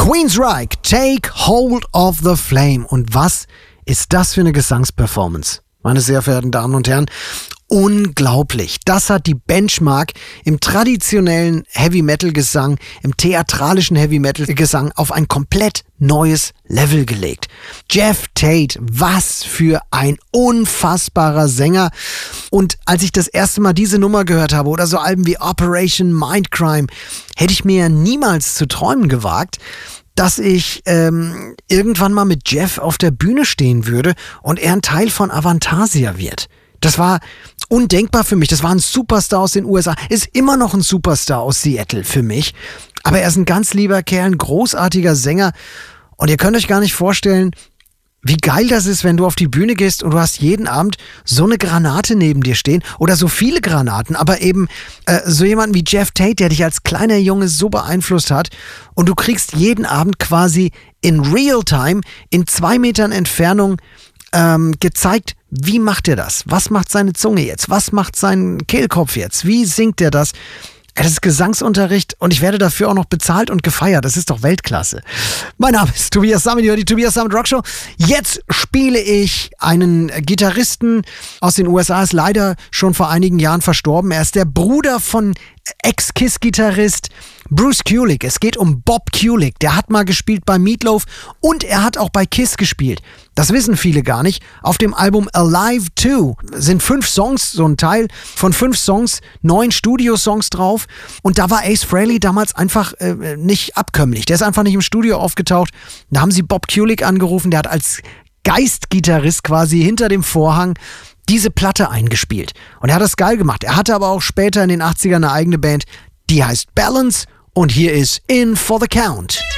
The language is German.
Queensryche, Take Hold of the Flame. Und was ist das für eine Gesangsperformance? Meine sehr verehrten Damen und Herren, unglaublich. Das hat die Benchmark im traditionellen Heavy-Metal-Gesang, im theatralischen Heavy-Metal-Gesang auf ein komplett neues Level gelegt. Jeff Tate, was für ein unfassbarer Sänger. Und als ich das erste Mal diese Nummer gehört habe oder so Alben wie Operation Mindcrime, hätte ich mir ja niemals zu träumen gewagt, dass ich irgendwann mal mit Jeff auf der Bühne stehen würde und er ein Teil von Avantasia wird. Das war undenkbar für mich. Das war ein Superstar aus den USA. Ist immer noch ein Superstar aus Seattle für mich. Aber er ist ein ganz lieber Kerl, ein großartiger Sänger. Und ihr könnt euch gar nicht vorstellen, wie geil das ist, wenn du auf die Bühne gehst und du hast jeden Abend so eine Granate neben dir stehen oder so viele Granaten, aber eben so jemanden wie Jeff Tate, der dich als kleiner Junge so beeinflusst hat und du kriegst jeden Abend quasi in Real-Time, in 2 Metern Entfernung gezeigt, wie macht er das? Was macht seine Zunge jetzt? Was macht sein Kehlkopf jetzt? Wie singt er das? Das ist Gesangsunterricht und ich werde dafür auch noch bezahlt und gefeiert. Das ist doch Weltklasse. Mein Name ist Tobias Sammet, die Tobias Sammet Rockshow. Jetzt spiele ich einen Gitarristen aus den USA, ist leider schon vor einigen Jahren verstorben. Er ist der Bruder von Ex-Kiss-Gitarrist Bruce Kulick. Es geht um Bob Kulick. Der hat mal gespielt bei Meatloaf und er hat auch bei Kiss gespielt. Das wissen viele gar nicht. Auf dem Album Alive 2 sind 5 Songs, so ein Teil von 5 Songs, 9 Studiosongs drauf. Und da war Ace Frehley damals einfach nicht abkömmlich. Der ist einfach nicht im Studio aufgetaucht. Da haben sie Bob Kulick angerufen. Der hat als Geistgitarrist quasi hinter dem Vorhang diese Platte eingespielt. Und er hat das geil gemacht. Er hatte aber auch später in den 80ern eine eigene Band, die heißt Balance. Und hier ist In for the Count.